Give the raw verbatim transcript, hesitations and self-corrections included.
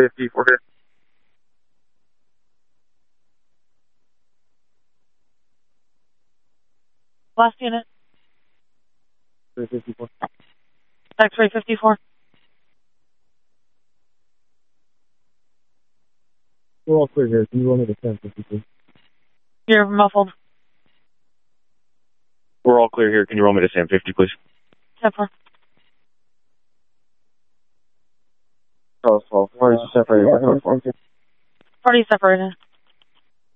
fifty-four. Last unit. three fifty-four. X-ray fifty-four. We're all clear here. Can you roll me to ten fifty, please? You're muffled. We're all clear here. Can you roll me to ten fifty, please? ten four. Oh, well, where is you separated? Party separated.